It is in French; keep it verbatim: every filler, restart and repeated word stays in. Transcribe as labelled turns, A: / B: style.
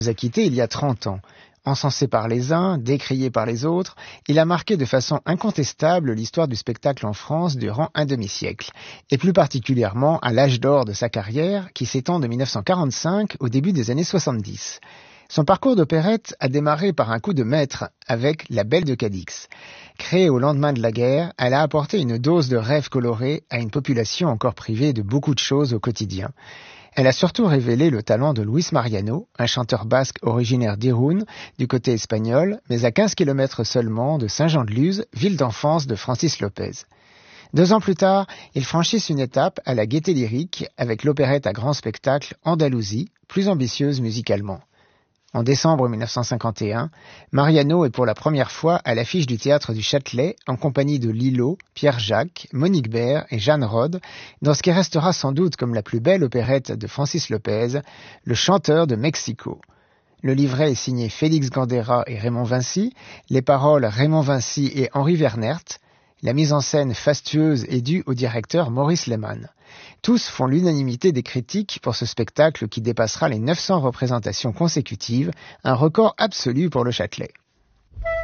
A: nous a quittés il y a trente ans. Encensé par les uns, décrié par les autres, il a marqué de façon incontestable l'histoire du spectacle en France durant un demi-siècle, et plus particulièrement à l'âge d'or de sa carrière qui s'étend de mille neuf cent quarante-cinq au début des années soixante-dix. Son parcours d'opérette a démarré par un coup de maître avec La Belle de Cadix. Créée au lendemain de la guerre, elle a apporté une dose de rêve coloré à une population encore privée de beaucoup de choses au quotidien. Elle a surtout révélé le talent de Luis Mariano, un chanteur basque originaire d'Irún, du côté espagnol, mais à quinze kilomètres seulement de Saint-Jean-de-Luz, ville d'enfance de Francis Lopez. Deux ans plus tard, ils franchissent une étape à la gaieté lyrique avec l'opérette à grand spectacle Andalousie, plus ambitieuse musicalement. En décembre mille neuf cent cinquante et un, Mariano est pour la première fois à l'affiche du Théâtre du Châtelet en compagnie de Lilo, Pierre Jacques, Monique Baird et Jeanne Rode dans ce qui restera sans doute comme la plus belle opérette de Francis Lopez, Le Chanteur de Mexico. Le livret est signé Félix Gandera et Raymond Vincy, les paroles Raymond Vincy et Henri Vernert, la mise en scène fastueuse est due au directeur Maurice Lehmann. Tous font l'unanimité des critiques pour ce spectacle qui dépassera les neuf cents représentations consécutives, un record absolu pour le Châtelet.